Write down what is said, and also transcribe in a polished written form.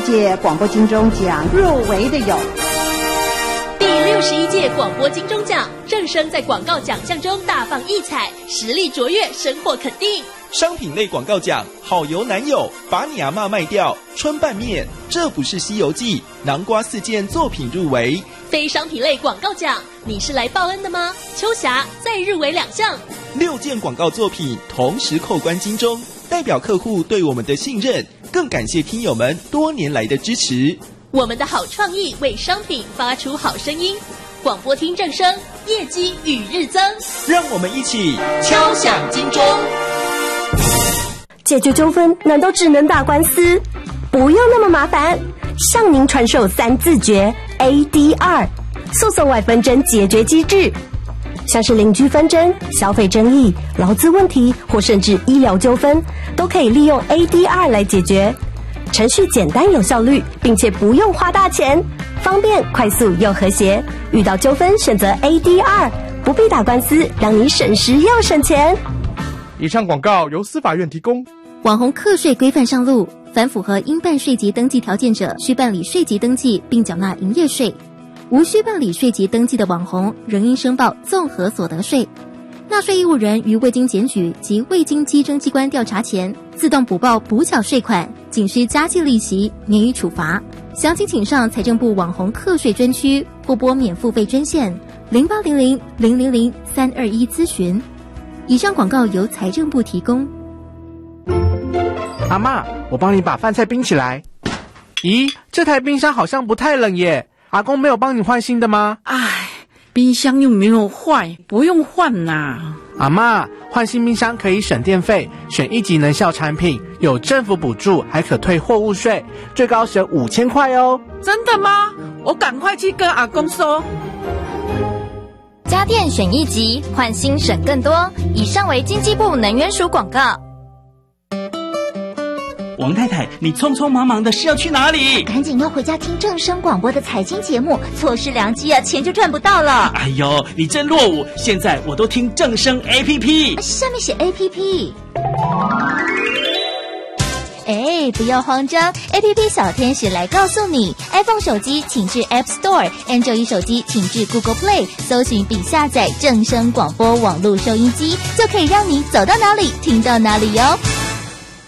届广播金钟奖入围的有第61届广播金钟奖，正声在广告奖项中大放异彩，实力卓越，深获肯定。 商品类广告奖，好油男友，把你阿嬷卖掉，春拌面，这不是西游记，南瓜4件作品入围。 非商品类广告奖，你是来报恩的吗？秋霞再入围2项 ，6件广告作品同时扣关金钟，代表客户对我们的信任，更感谢听友们多年来的支持。 我们的好创意为商品发出好声音，广播厅正声，业绩与日增。 让我们一起敲响金钟。 解决纠纷难道只能打官司？不用那么麻烦，向您传授3字诀 ADR 诉讼外纷争解决机制，像是邻居纷争、消费争议、劳资问题或甚至医疗纠纷，都可以利用 ADR 来解决。程序简单有效率，并且不用花大钱，方便快速又和谐。遇到纠纷选择 ADR， 不必打官司，让你省时又省钱。 以上广告由司法院提供。 网红课税规范上路，凡符合应办税籍登记条件者，需办理税籍登记并缴纳营业税；无需办理税籍登记的网红，仍应申报综合所得税。纳税义务人于未经检举及未经稽征机关调查前，自动补报补缴税款，仅需加计利息，免予处罚。详情请上财政部网红课税专区或拨免付费专线0800-000-321咨询。以上广告由财政部提供。 阿嬷，我帮你把饭菜冰起来。咦，这台冰箱好像不太冷耶，阿公没有帮你换新的吗？ 唉，冰箱又没有坏，不用换啦。 阿嬷，换新冰箱可以省电费，选1级能效产品，有政府补助，还可退货物税，最高省5000块哦。 真的吗？我赶快去跟阿公说。 家电选1级，换新省更多。以上为经济部能源署广告。 王太太，你匆匆忙忙的是要去哪里？ 赶紧要回家听正声广播的财经节目，错失良机啊，钱就赚不到了。 哎呦，你真落伍！现在我都听正声 APP， 上面写 APP。哎，不要慌张 ，APP 小天使来告诉你 ，iPhone 手机请至 App Store，Android 手机请至 Google Play， 搜寻并下载正声广播网络收音机，就可以让你走到哪里听到哪里哟。